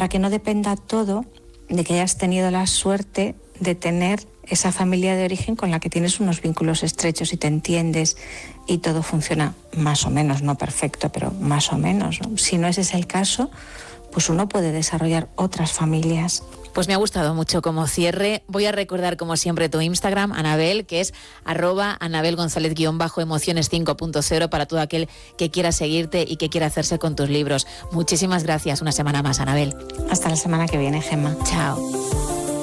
para que no dependa todo de que hayas tenido la suerte de tener esa familia de origen con la que tienes unos vínculos estrechos y te entiendes y todo funciona más o menos, no perfecto, pero más o menos, ¿no? Si no ese es el caso, pues uno puede desarrollar otras familias. Pues me ha gustado mucho como cierre. Voy a recordar como siempre tu Instagram, Anabel, que es @AnabelGonzález_emociones 5.0 para todo aquel que quiera seguirte y que quiera hacerse con tus libros. Muchísimas gracias una semana más, Anabel. Hasta la semana que viene, Gemma. Chao.